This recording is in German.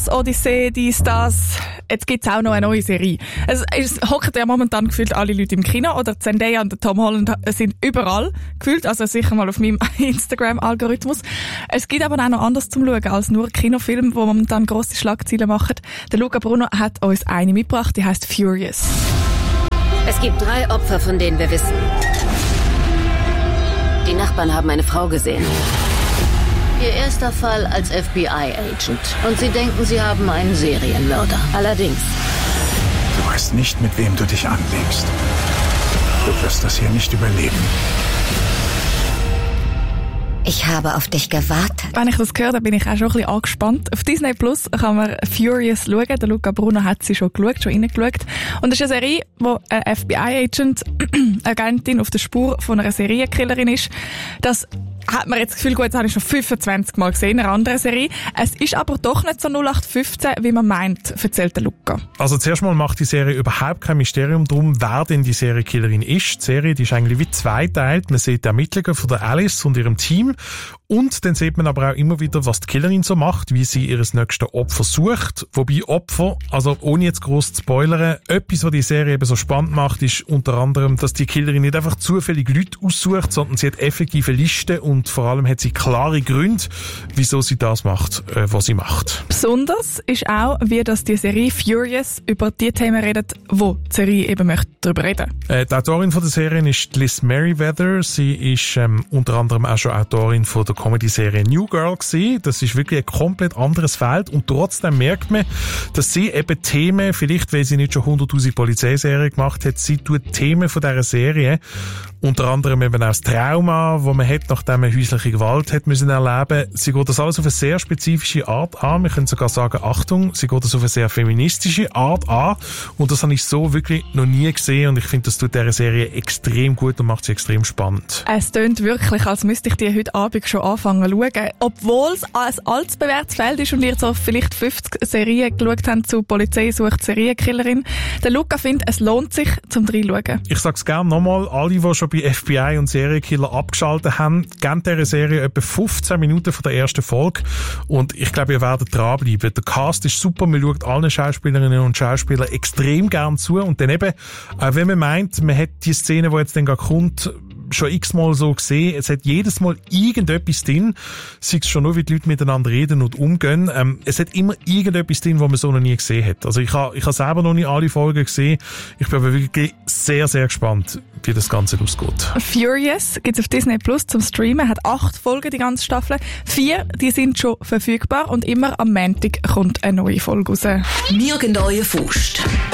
Odyssee, das. Jetzt gibt's auch noch eine neue Serie. Es hocken ja momentan gefühlt alle Leute im Kino, oder Zendaya und Tom Holland sind überall gefühlt, also sicher mal auf meinem Instagram-Algorithmus. Es gibt aber auch noch anders zum Schauen als nur Kinofilme, wo momentan grosse Schlagzeilen machen. Der Luca Bruno hat uns eine mitgebracht, die heisst Furious. Es gibt 3 Opfer, von denen wir wissen. Die Nachbarn haben eine Frau gesehen. Ihr erster Fall als FBI-Agent. Und sie denken, sie haben einen Serienmörder. Allerdings. Du weißt nicht, mit wem du dich anlegst. Du wirst das hier nicht überleben. Ich habe auf dich gewartet. Wenn ich das höre, dann bin ich auch schon ein bisschen angespannt. Auf Disney Plus kann man Furious schauen. Der Luca Bruno hat sie schon reingeschaut. Und es ist eine Serie, wo ein FBI-Agent, Agentin auf der Spur von einer Serienkillerin ist. Das hat man jetzt das Gefühl, gut, das habe ich schon 25 Mal gesehen in einer anderen Serie. Es ist aber doch nicht so 0815, wie man meint, erzählt der Luca. Also zuerst mal macht die Serie überhaupt kein Mysterium drum, wer denn die Serienkillerin ist. Die Serie, die ist eigentlich wie zweiteilt. Man sieht die Ermittlungen von der Alice und ihrem Team. Und dann sieht man aber auch immer wieder, was die Killerin so macht, wie sie ihres nächsten Opfer sucht. Wobei Opfer, also ohne jetzt gross zu spoilern, etwas, was die Serie eben so spannend macht, ist unter anderem, dass die Killerin nicht einfach zufällig Leute aussucht, sondern sie hat effektive Listen und vor allem hat sie klare Gründe, wieso sie das macht, was sie macht. Besonders ist auch, wie das die Serie Furious über die Themen redet, wo die Serie eben möchte darüber reden. Die Autorin von der Serie ist Liz Meriwether. Sie ist unter anderem auch schon Autorin von der Comedy-Serie New Girl gewesen. Das ist wirklich ein komplett anderes Feld und trotzdem merkt man, dass sie eben Themen, vielleicht weil sie nicht schon 100'000 Polizeiserien gemacht hat, sie tut Themen von dieser Serie, unter anderem eben auch das Trauma, das man hat, nachdem man häusliche Gewalt hat müssen erleben. Sie geht das alles auf eine sehr spezifische Art an. Wir können sogar sagen, Achtung, sie geht das auf eine sehr feministische Art an. Und das habe ich so wirklich noch nie gesehen und ich finde, das tut dieser Serie extrem gut und macht sie extrem spannend. Es tönt wirklich, als müsste ich die heute Abend schon anfangen zu schauen. Obwohl es ein altes bewährtes Feld ist und ihr so vielleicht 50 Serien geschaut habt zu Polizei sucht Serienkillerin. Der Luca findet, es lohnt sich, zum reinschauen. Ich sag's gerne nochmal, alle, die schon bei FBI und Serienkiller abgeschaltet haben, geben dieser Serie etwa 15 Minuten von der ersten Folge und ich glaube, ihr werdet dranbleiben. Der Cast ist super, man schaut allen Schauspielerinnen und Schauspielern extrem gern zu und dann eben, auch wenn man meint, man hat die Szene, die jetzt dann gerade kommt, schon x-mal so gesehen. Es hat jedes Mal irgendetwas drin, sei es schon nur, wie die Leute miteinander reden und umgehen. Es hat immer irgendetwas drin, was man so noch nie gesehen hat. Also ich habe selber noch nicht alle Folgen gesehen. Ich bin aber wirklich sehr, sehr gespannt, wie das Ganze ausgeht. Furious gibt's auf Disney Plus zum Streamen, hat 8 Folgen, die ganze Staffel. 4, die sind schon verfügbar und immer am Montag kommt eine neue Folge raus. Wir gehen neue Faust.